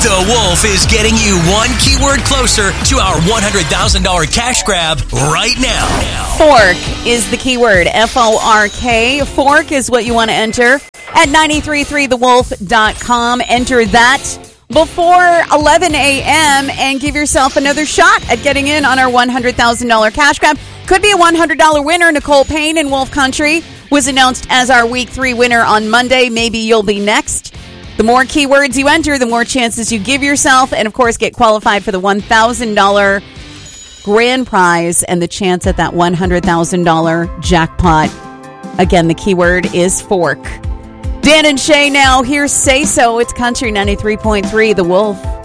The Wolf is getting you one keyword closer to our $100,000 cash grab right now. Fork is the keyword. F-O-R-K. Fork is what you want to enter at 933thewolf.com. Enter that before 11 a.m. and give yourself another shot at getting in on our $100,000 cash grab. Could be a $100 winner. Nicole Payne in Wolf Country was announced as our Week 3 winner on Monday. Maybe you'll be next. The more keywords you enter, the more chances you give yourself, and of course get qualified for the $1,000 grand prize and the chance at that $100,000 jackpot. Again, the keyword is fork. Dan and Shay now. Here's Say So. It's Country 93.3, The Wolf.